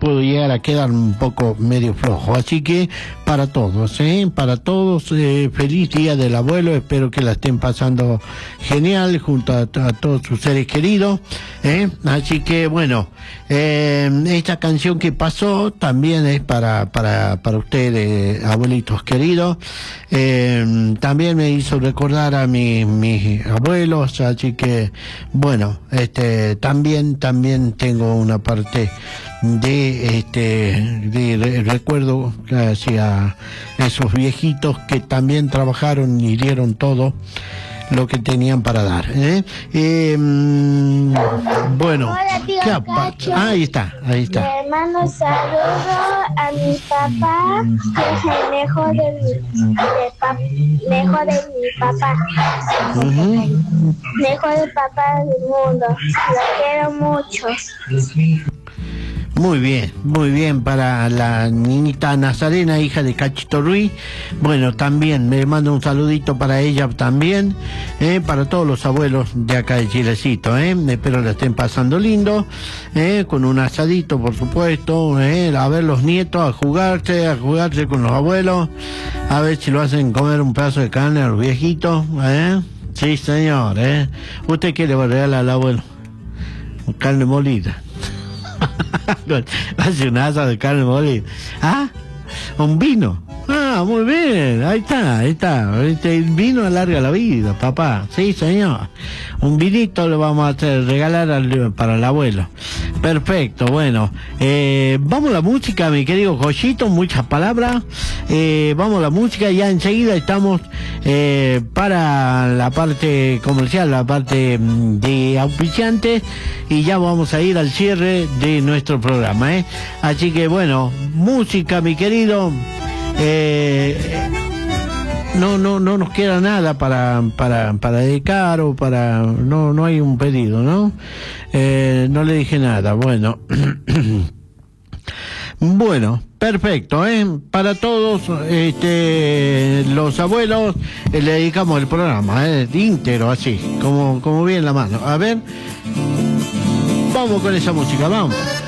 puedo llegar a quedar un poco medio flojo. Así que para todos, feliz Día del Abuelo. Espero que la estén pasando genial junto a todos sus seres queridos. Así que bueno, esta canción que pasó también es para ustedes, abuelitos queridos. También me hizo recordar a mis abuelos, así que bueno, también tengo una parte de recuerdo hacia esos viejitos que también trabajaron y dieron todo lo que tenían para dar. Bueno, hola, tío Cacho. ahí está. Le mando saludos a mi papá, que es el mejor de mi papá. Mejor del papá del mundo. Lo quiero mucho. Muy bien para la niñita Nazarena, hija de Cachito Ruiz. Bueno, también me mando un saludito para ella también, para todos los abuelos de acá de Chilecito. Espero la estén pasando lindo, con un asadito, por supuesto, a ver los nietos, a jugarse con los abuelos, a ver si lo hacen comer un pedazo de carne a los viejitos. Sí, señor. ¿Usted qué le va a regalar al abuelo? Carne molida. Hace un asa de carne molida. Un vino. Muy bien, ahí está. El vino alarga la vida, papá. Sí, señor. Un vinito le vamos a hacer regalar para el abuelo. Perfecto, bueno. Vamos a la música, mi querido Joyito, muchas palabras. Vamos a la música, ya enseguida estamos para la parte comercial, la parte de auspiciantes, y ya vamos a ir al cierre de nuestro programa. Así que bueno, música, mi querido. No nos queda nada para dedicar o para... No hay un pedido, ¿no? No le dije nada, bueno. Bueno, perfecto, para todos los abuelos le dedicamos el programa, íntegro, así, como bien la mano. A ver, vamos con esa música, vamos.